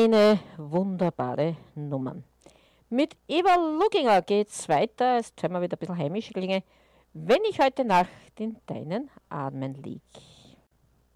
eine wunderbare Nummer. Mit Eva Luginger geht's weiter. Jetzt können wir wieder ein bisschen heimisch klingen. Wenn ich heute Nacht in deinen Armen lieg.